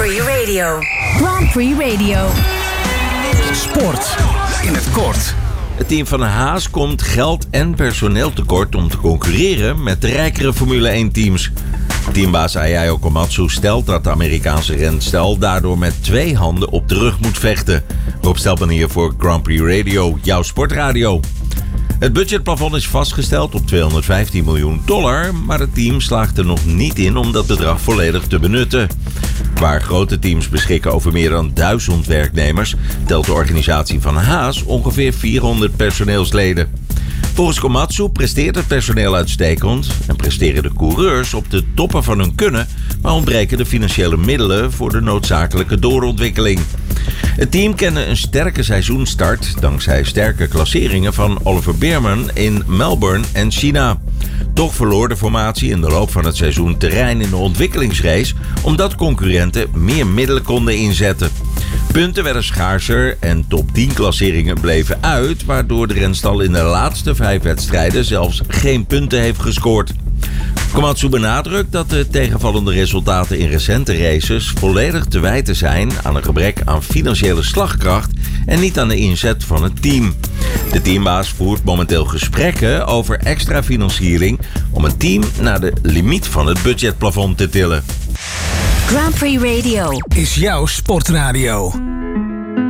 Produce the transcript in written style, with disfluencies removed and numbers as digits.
Prix Radio. Grand Prix Radio. Sport in het kort. Het team van Haas komt geld en personeel tekort om te concurreren met de rijkere Formule 1-teams. Teambaas Ayao Komatsu stelt dat de Amerikaanse renstal daardoor met 2 handen op de rug moet vechten. Rob Stelman hier voor Grand Prix Radio, jouw sportradio. Het budgetplafond is vastgesteld op $215 miljoen, maar het team slaagt er nog niet in om dat bedrag volledig te benutten. Waar grote teams beschikken over meer dan 1000 werknemers, telt de organisatie van Haas ongeveer 400 personeelsleden. Volgens Komatsu presteert het personeel uitstekend en presteren de coureurs op de toppen van hun kunnen, maar ontbreken de financiële middelen voor de noodzakelijke doorontwikkeling. Het team kende een sterke seizoenstart dankzij sterke klasseringen van Oliver Bearman in Melbourne en China. Toch verloor de formatie in de loop van het seizoen terrein in de ontwikkelingsrace omdat concurrenten meer middelen konden inzetten. Punten werden schaarser en top 10 klasseringen bleven uit, waardoor de renstal in de laatste 5 wedstrijden zelfs geen punten heeft gescoord. Komatsu benadrukt dat de tegenvallende resultaten in recente races volledig te wijten zijn aan een gebrek aan financiële slagkracht en niet aan de inzet van het team. De teambaas voert momenteel gesprekken over extra financiering om het team naar de limiet van het budgetplafond te tillen. Grand Prix Radio Is jouw sportradio.